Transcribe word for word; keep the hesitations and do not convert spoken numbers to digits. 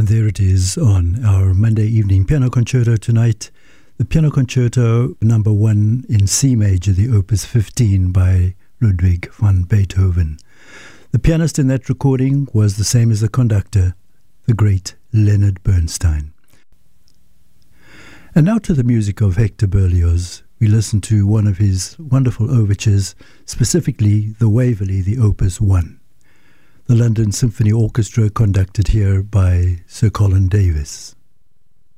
there it is on our Monday evening piano concerto tonight. The piano concerto number one in C major, the opus fifteen by Ludwig van Beethoven. The pianist in that recording was the same as the conductor, the great Leonard Bernstein. And now to the music of Hector Berlioz. We listen to one of his wonderful overtures, specifically the Waverley, the opus one. The London Symphony Orchestra, conducted here by Sir Colin Davis.